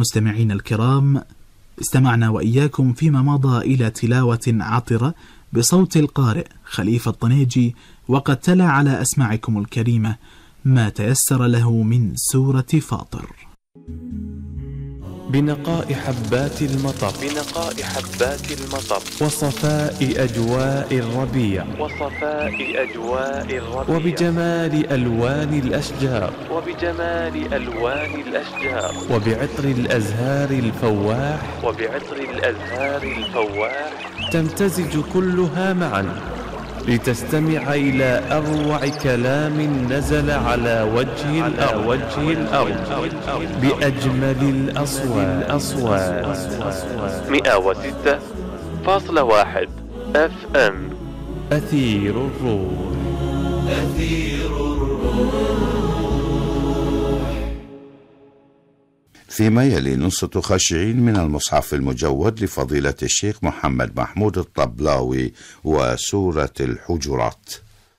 مستمعين الكرام، استمعنا وإياكم فيما مضى إلى تلاوة عطرة بصوت القارئ خليفة الطنيجي، وقد تلا على أسماعكم الكريمة ما تيسر له من سورة فاطر. بنقاء حبات المطر، بنقاء حبات المطر، وصفاء أجواء الربيع، وصفاء أجواء الربيع، وبجمال ألوان الأشجار، وبجمال ألوان الأشجار، وبعطر الأزهار الفواح، وبعطر الأزهار الفواح، تمتزج كلها معا لتستمع إلى أروع كلام نزل على وجه الأرض بأجمل الأصوات. 106.1 FM أثير الروح. فيما يلي نصة خاشعين من المصحف المجود لفضيلة الشيخ محمد محمود الطبلاوي وسورة الحجرات.